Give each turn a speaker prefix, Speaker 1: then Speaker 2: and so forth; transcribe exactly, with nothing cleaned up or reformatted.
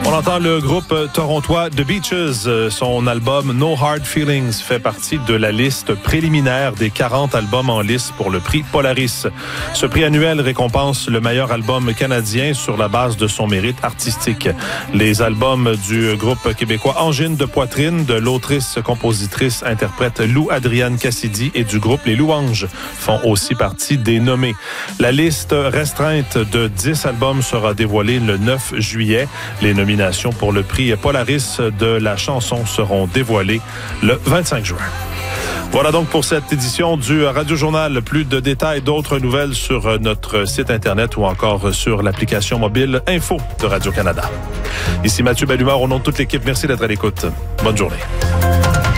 Speaker 1: On entend le groupe torontois The Beaches. Son album No Hard Feelings fait partie de la liste préliminaire des quarante albums en lice pour le prix Polaris. Ce prix annuel récompense le meilleur album canadien sur la base de son mérite artistique. Les albums du groupe québécois Angine de Poitrine, de l'autrice, compositrice, interprète Lou Adrienne Cassidy et du groupe Les Louanges font aussi partie des nommés. La liste restreinte de dix albums sera dévoilée le neuf juillet. Les nominations pour le prix Polaris de la chanson seront dévoilées le vingt-cinq juin. Voilà donc pour cette édition du Radio Journal. Plus de détails, d'autres nouvelles sur notre site Internet ou encore sur l'application mobile Info de Radio-Canada. Ici Mathieu Bellumeur, au nom de toute l'équipe, merci d'être à l'écoute. Bonne journée.